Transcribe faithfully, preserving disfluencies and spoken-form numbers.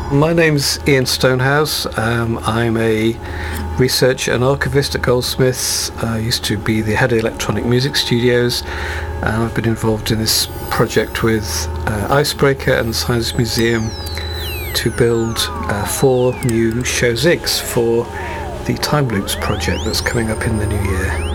My name's Ian Stonehouse. Um, I'm a researcher and archivist at Goldsmiths. I used to be the head of Electronic Music Studios, and I've been involved in this project with uh, Icebreaker and the Science Museum to build uh, four new show zigs for the Time Loops project that's coming up in the new year.